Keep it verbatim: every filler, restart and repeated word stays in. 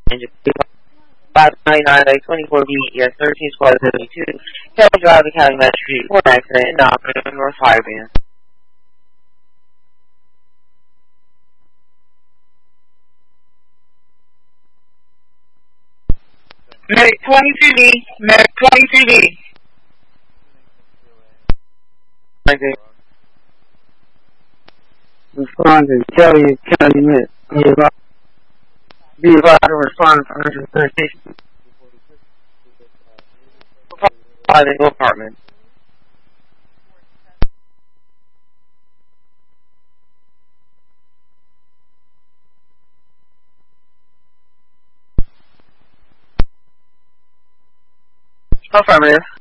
Engine five ninety-nine, like twenty-four B, yes, thirteen squad seventy-two. Kelly Drive, County Metro Street, for an accident in operating North Fireband. Medic twenty-three D, Medic twenty-three D. Respond to Kelly County Met. Be advised to respond to Urgent Station. Private apartment. Affirmative.